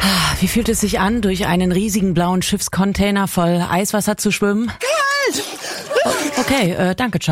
Wie fühlt es sich an, durch einen riesigen blauen Schiffscontainer voll Eiswasser zu schwimmen? Kalt! Okay, danke, Charles.